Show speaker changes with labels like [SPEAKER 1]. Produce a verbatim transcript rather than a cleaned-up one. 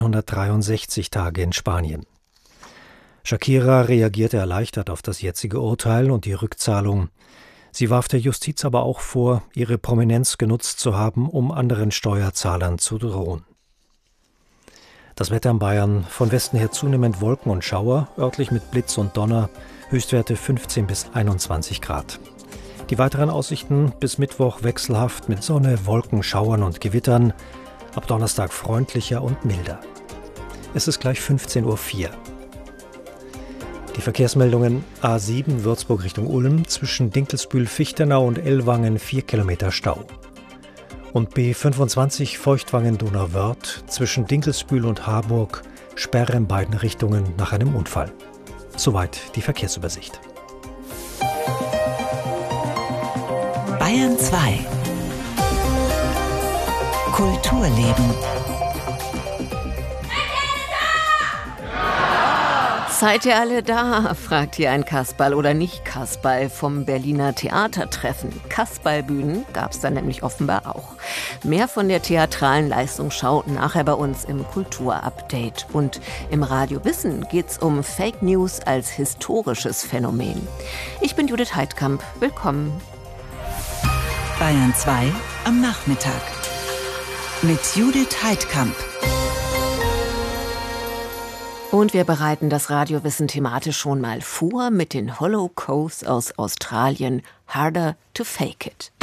[SPEAKER 1] hundertdreiundsechzig Tage in Spanien. Shakira reagierte erleichtert auf das jetzige Urteil und die Rückzahlung. Sie warf der Justiz aber auch vor, ihre Prominenz genutzt zu haben, um anderen Steuerzahlern zu drohen. Das Wetter in Bayern: von Westen her zunehmend Wolken und Schauer, örtlich mit Blitz und Donner, Höchstwerte fünfzehn bis einundzwanzig Grad. Die weiteren Aussichten: bis Mittwoch wechselhaft mit Sonne, Wolken, Schauern und Gewittern, ab Donnerstag freundlicher und milder. Es ist gleich fünfzehn Uhr vier. Die Verkehrsmeldungen: A sieben Würzburg Richtung Ulm, zwischen Dinkelsbühl-Fichtenau und Ellwangen vier Kilometer Stau. Und B fünfundzwanzig Feuchtwangen-Donauwörth, zwischen Dinkelsbühl und Harburg, Sperre in beiden Richtungen nach einem Unfall. Soweit die Verkehrsübersicht.
[SPEAKER 2] Bayern zwei. Kulturleben.
[SPEAKER 3] Seid ihr alle da? Fragt hier ein Kasperl oder nicht Kasperl vom Berliner Theatertreffen. Kasperlbühnen gab es da nämlich offenbar auch. Mehr von der theatralen Leistungsschau nachher bei uns im Kulturupdate. Und im Radio Wissen geht's um Fake News als historisches Phänomen. Ich bin Judith Heidkamp. Willkommen.
[SPEAKER 2] Bayern zwei am Nachmittag. Mit Judith Heidkamp.
[SPEAKER 3] Und wir bereiten das Radiowissen thematisch schon mal vor mit den Hollow Coves aus Australien. Harder to Fake It.